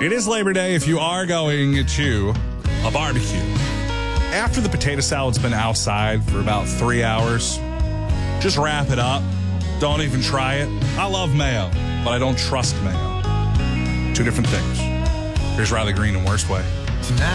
It is Labor Day if you are going to a barbecue. After the potato salad's been outside for about 3 hours, just wrap it up. Don't even try it. I love mayo, but I don't trust mayo. Two different things. Here's Riley Green and Worst Way.